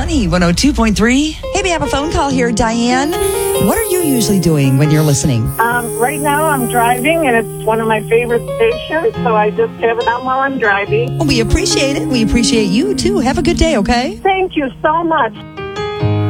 Money 102.3. Hey, we have a phone call here. Diane, what are you usually doing when you're listening? Right now I'm driving, and it's one of my favorite stations, so I just have it on while I'm driving. Well, we appreciate it. We appreciate you, too. Have a good day, okay? Thank you so much.